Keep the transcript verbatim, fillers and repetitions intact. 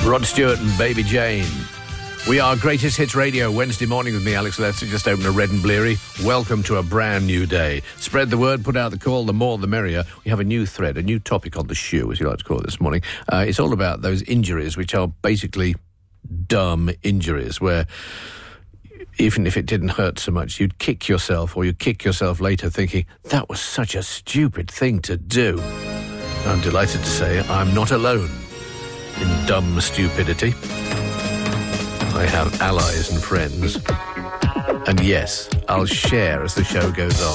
Rod Stewart and Baby Jane. We are Greatest Hits Radio, Wednesday morning with me, Alex Lester. Just opened a Red and Bleary. Welcome to a brand new day. Spread the word, put out the call, the more the merrier. We have a new thread, a new topic on the shoe, as you like to call it this morning. Uh, it's all about those injuries, which are basically dumb injuries, where even if it didn't hurt so much, you'd kick yourself, or you'd kick yourself later thinking, that was such a stupid thing to do. I'm delighted to say I'm not alone in dumb stupidity. I have allies and friends. And yes, I'll share as the show goes on.